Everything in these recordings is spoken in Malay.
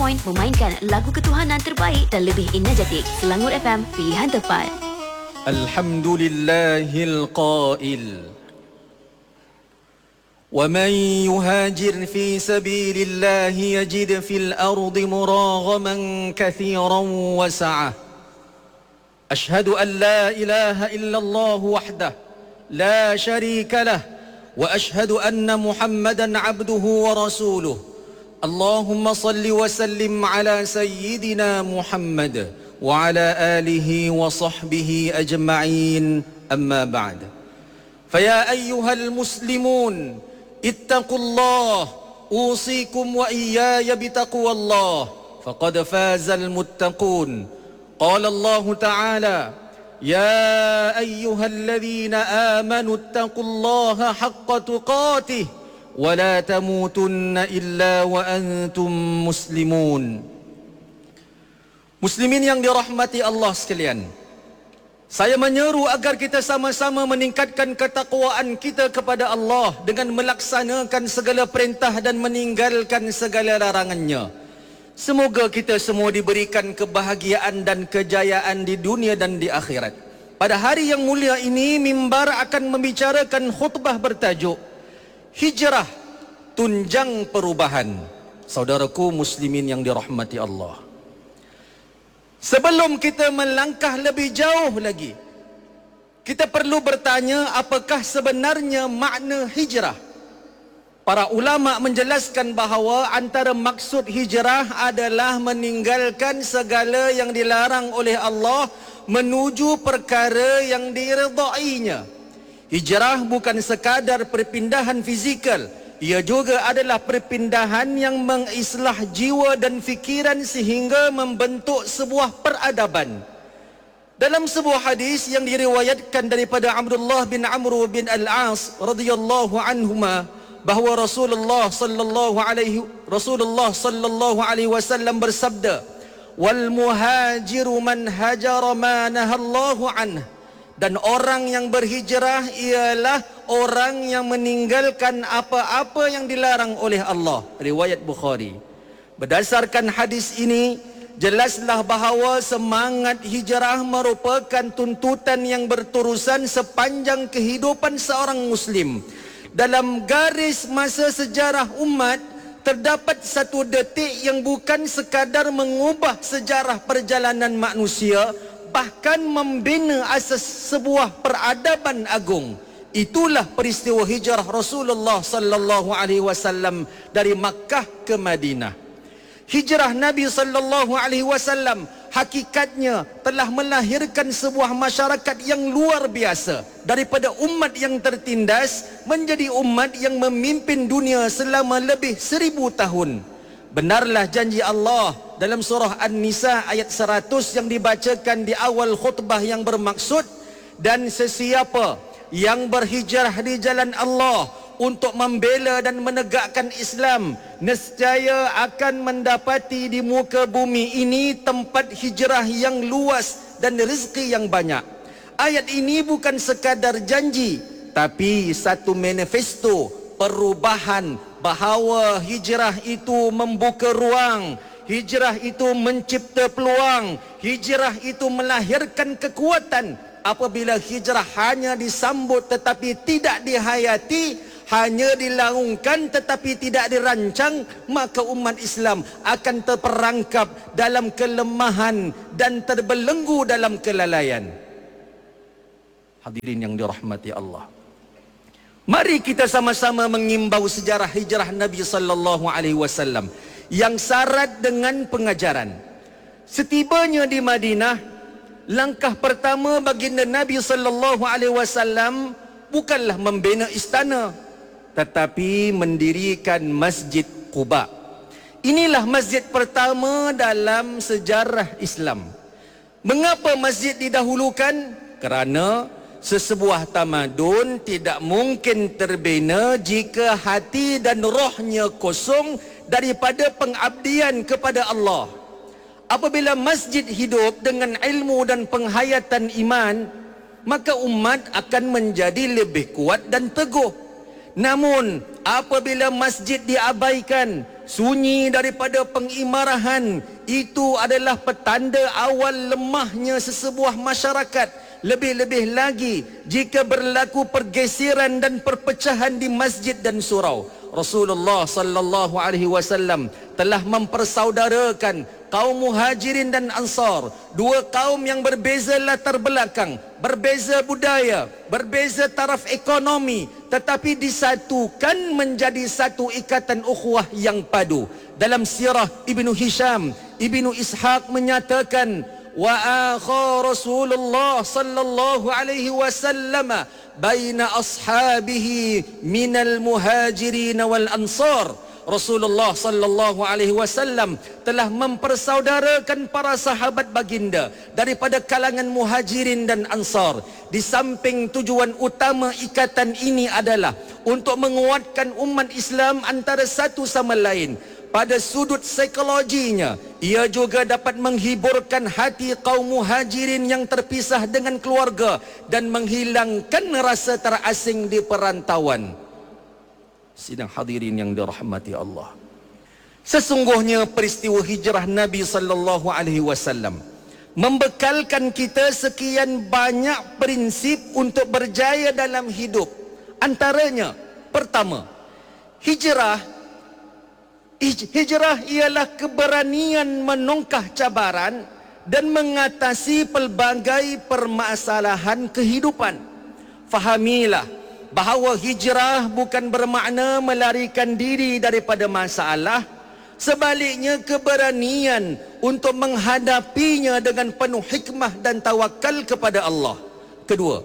Point memainkan lagu ketuhanan terbaik dan lebih energetik. Selangor FM, pilihan tepat. Alhamdulillahil qail ومن يهاجر في سبيل الله يجد في الأرض مراغما كثيرا وسعة أشهد أن لا إله إلا الله وحده لا شريك له وأشهد أن محمدا عبده ورسوله اللهم صل وسلم على سيدنا محمد وعلى آله وصحبه أجمعين أما بعد فيا أيها المسلمون اتقوا الله أوصيكم وإياي بتقوى الله فقد فاز المتقون قال الله تعالى يا أيها الذين آمنوا اتقوا الله حق تقاته ولا تموتن إلا وأنتم مسلمون. Muslimin yang dirahmati Allah sekalian, saya menyeru agar kita sama-sama meningkatkan ketakwaan kita kepada Allah dengan melaksanakan segala perintah dan meninggalkan segala larangannya. Semoga kita semua diberikan kebahagiaan dan kejayaan di dunia dan di akhirat. Pada hari yang mulia ini, mimbar akan membicarakan khutbah bertajuk Hijrah, Tunjang Perubahan. Saudaraku muslimin yang dirahmati Allah, sebelum kita melangkah lebih jauh lagi, kita perlu bertanya, apakah sebenarnya makna hijrah? Para ulama menjelaskan bahawa antara maksud hijrah adalah meninggalkan segala yang dilarang oleh Allah menuju perkara yang diredainya. Hijrah bukan sekadar perpindahan fizikal, ia juga adalah perpindahan yang mengislah jiwa dan fikiran sehingga membentuk sebuah peradaban. Dalam sebuah hadis yang diriwayatkan daripada Abdullah bin Amr bin Al-As radhiyallahu anhuma, bahawa Rasulullah sallallahu alaihi wasallam bersabda, "Wal muhajiru man hajara ma nahallahu anhu." Dan orang yang berhijrah ialah orang yang meninggalkan apa-apa yang dilarang oleh Allah. Riwayat Bukhari. Berdasarkan hadis ini, jelaslah bahawa semangat hijrah merupakan tuntutan yang berterusan sepanjang kehidupan seorang Muslim. Dalam garis masa sejarah umat, terdapat satu detik yang bukan sekadar mengubah sejarah perjalanan manusia, bahkan membina asas sebuah peradaban agung. Itulah peristiwa hijrah Rasulullah sallallahu alaihi wasallam dari Makkah ke Madinah. Hijrah Nabi sallallahu alaihi wasallam hakikatnya telah melahirkan sebuah masyarakat yang luar biasa, daripada umat yang tertindas menjadi umat yang memimpin dunia selama lebih 1000 tahun. Benarlah janji Allah dalam surah An-Nisa ayat 100 yang dibacakan di awal khutbah yang bermaksud, dan sesiapa yang berhijrah di jalan Allah untuk membela dan menegakkan Islam, nescaya akan mendapati di muka bumi ini tempat hijrah yang luas dan rezeki yang banyak. Ayat ini bukan sekadar janji, tapi satu manifesto perubahan, bahawa hijrah itu membuka ruang, hijrah itu mencipta peluang, hijrah itu melahirkan kekuatan. Apabila hijrah hanya disambut tetapi tidak dihayati, hanya dilaungkan tetapi tidak dirancang, maka umat Islam akan terperangkap dalam kelemahan dan terbelenggu dalam kelalaian. Hadirin yang dirahmati Allah, mari kita sama-sama mengimbau sejarah hijrah Nabi sallallahu alaihi wasallam yang syarat dengan pengajaran. Setibanya di Madinah, langkah pertama baginda Nabi sallallahu alaihi wasallam bukanlah membina istana, tetapi mendirikan Masjid Quba. Inilah masjid pertama dalam sejarah Islam. Mengapa masjid didahulukan? Kerana sesebuah tamadun tidak mungkin terbina jika hati dan rohnya kosong daripada pengabdian kepada Allah. Apabila masjid hidup dengan ilmu dan penghayatan iman, maka umat akan menjadi lebih kuat dan teguh. Namun apabila masjid diabaikan, sunyi daripada pengimarahan, itu adalah petanda awal lemahnya sesebuah masyarakat. Lebih-lebih lagi jika berlaku pergeseran dan perpecahan di masjid dan surau. Rasulullah sallallahu alaihi wasallam telah mempersaudarakan kaum Muhajirin dan Ansar, dua kaum yang berbeza latar belakang, berbeza budaya, berbeza taraf ekonomi, tetapi disatukan menjadi satu ikatan ukhuwah yang padu. Dalam sirah Ibnu Hisham, Ibnu Ishaq menyatakan, wa akha Rasulullah sallallahu alaihi wasallam baina ashabihi minal muhajirin wal ansar. Rasulullah sallallahu alaihi wasallam telah mempersaudarakan para sahabat baginda daripada kalangan muhajirin dan ansar. Di samping tujuan utama ikatan ini adalah untuk menguatkan umat Islam antara satu sama lain, pada sudut psikologinya ia juga dapat menghiburkan hati kaum muhajirin yang terpisah dengan keluarga dan menghilangkan rasa terasing di perantauan. Sidang hadirin yang dirahmati Allah, sesungguhnya peristiwa hijrah Nabi sallallahu alaihi wasallam membekalkan kita sekian banyak prinsip untuk berjaya dalam hidup. Antaranya, pertama, hijrah ialah keberanian menongkah cabaran dan mengatasi pelbagai permasalahan kehidupan. Fahamilah bahawa hijrah bukan bermakna melarikan diri daripada masalah. Sebaliknya, keberanian untuk menghadapinya dengan penuh hikmah dan tawakal kepada Allah. Kedua,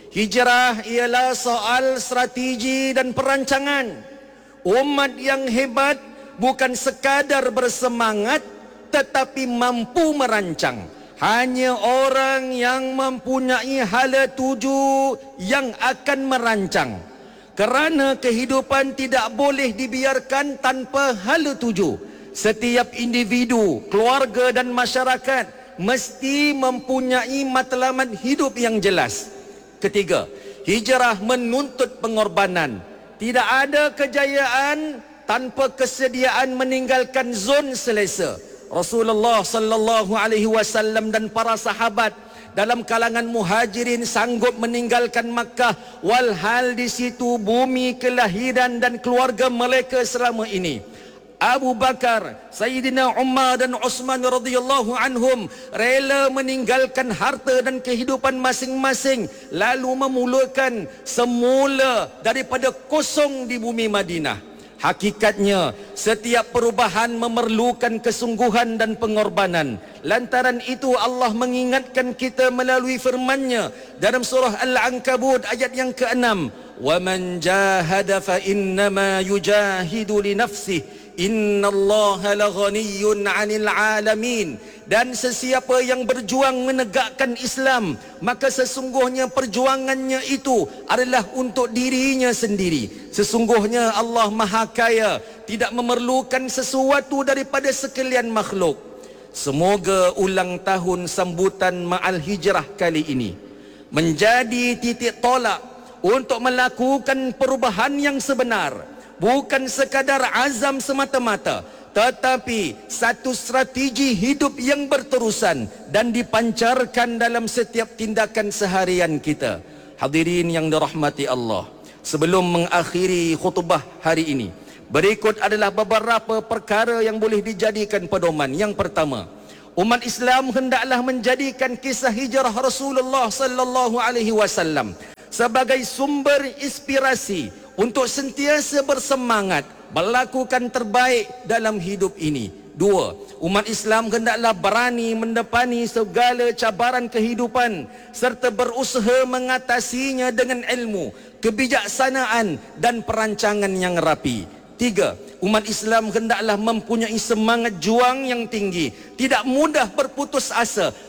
hijrah ialah soal strategi dan perancangan. Umat yang hebat bukan sekadar bersemangat tetapi mampu merancang. Hanya orang yang mempunyai hala tuju yang akan merancang. Kerana kehidupan tidak boleh dibiarkan tanpa hala tuju. Setiap individu, keluarga dan masyarakat mesti mempunyai matlamat hidup yang jelas. Ketiga, hijrah menuntut pengorbanan. Tidak ada kejayaan tanpa kesediaan meninggalkan zon selesa. Rasulullah sallallahu alaihi wasallam dan para sahabat dalam kalangan muhajirin sanggup meninggalkan Makkah, walhal di situ bumi kelahiran dan keluarga mereka selama ini. Abu Bakar, Sayyidina Umar dan Uthman radhiyallahu anhum rela meninggalkan harta dan kehidupan masing-masing, lalu memulakan semula daripada kosong di bumi Madinah. Hakikatnya, setiap perubahan memerlukan kesungguhan dan pengorbanan. Lantaran itu Allah mengingatkan kita melalui firman-Nya dalam surah Al-Ankabut ayat yang ke-6, وَمَنْ جَاهَدَ فَإِنَّمَا يُجَاهِدُ لِنَفْسِهِ Innallaha laghaniyyun 'anil 'alamin. Dan sesiapa yang berjuang menegakkan Islam, maka sesungguhnya perjuangannya itu adalah untuk dirinya sendiri. Sesungguhnya Allah Maha Kaya, tidak memerlukan sesuatu daripada sekalian makhluk. Semoga ulang tahun sambutan Ma'al Hijrah kali ini menjadi titik tolak untuk melakukan perubahan yang sebenar. Bukan sekadar azam semata-mata, tetapi satu strategi hidup yang berterusan dan dipancarkan dalam setiap tindakan seharian kita. Hadirin yang dirahmati Allah, sebelum mengakhiri khutbah hari ini, berikut adalah beberapa perkara yang boleh dijadikan pedoman. Yang pertama, umat Islam hendaklah menjadikan kisah hijrah Rasulullah sallallahu alaihi wasallam sebagai sumber inspirasi untuk sentiasa bersemangat melakukan terbaik dalam hidup ini. Dua, umat Islam hendaklah berani mendepani segala cabaran kehidupan serta berusaha mengatasinya dengan ilmu, kebijaksanaan dan perancangan yang rapi. Tiga, umat Islam hendaklah mempunyai semangat juang yang tinggi, tidak mudah berputus asa